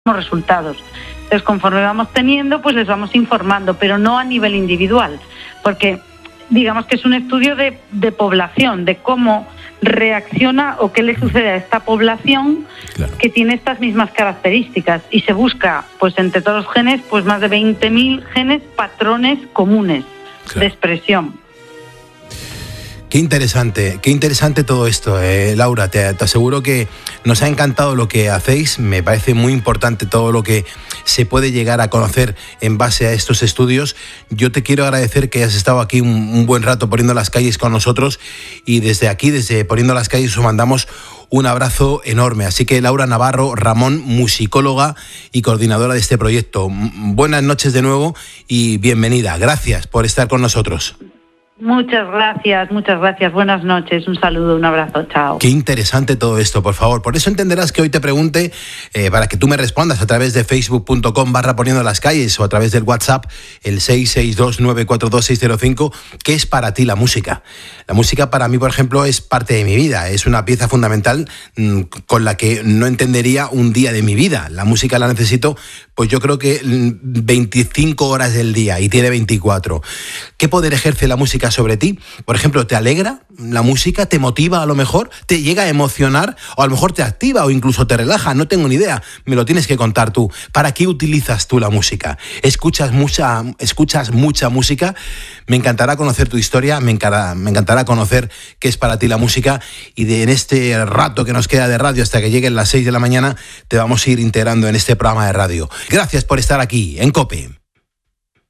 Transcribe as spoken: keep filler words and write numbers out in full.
resultados. Entonces, conforme vamos teniendo, pues les vamos informando, pero no a nivel individual, porque digamos que es un estudio de, de población, de cómo reacciona o qué le sucede a esta población, claro, que tiene estas mismas características, y se busca, pues entre todos los genes, pues más de veinte mil genes, patrones comunes, claro, de expresión. Qué interesante, qué interesante todo esto, eh, Laura. Te, te aseguro que nos ha encantado lo que hacéis. Me parece muy importante todo lo que se puede llegar a conocer en base a estos estudios. Yo te quiero agradecer que hayas estado aquí un, un buen rato poniendo las calles con nosotros, y desde aquí, desde Poniendo las Calles, os mandamos un abrazo enorme. Así que Laura Navarro Ramón, musicóloga y coordinadora de este proyecto, buenas noches de nuevo y bienvenida. Gracias por estar con nosotros. Muchas gracias, muchas gracias. Buenas noches, un saludo, un abrazo, chao. Qué interesante todo esto, por favor. Por eso entenderás que hoy te pregunte, eh, para que tú me respondas a través de facebook punto com barra Poniendo las Calles o a través del WhatsApp, el seis seis dos nueve cuatro dos seis cero cinco, ¿qué es para ti la música? La música para mí, por ejemplo, es parte de mi vida, es una pieza fundamental mmm, con la que no entendería un día de mi vida. La música la necesito, pues yo creo que veinticinco horas del día, y tiene veinticuatro. ¿Qué poder ejerce la música sobre ti? Por ejemplo, ¿te alegra la música? ¿Te motiva a lo mejor? ¿Te llega a emocionar? O a lo mejor te activa o incluso te relaja, no tengo ni idea. Me lo tienes que contar tú. ¿Para qué utilizas tú la música? ¿Escuchas mucha, escuchas mucha música? Me encantará conocer tu historia, me encantará, me encantará conocer qué es para ti la música, y de, en este rato que nos queda de radio hasta que lleguen las seis de la mañana te vamos a ir integrando en este programa de radio. Gracias por estar aquí en COPE.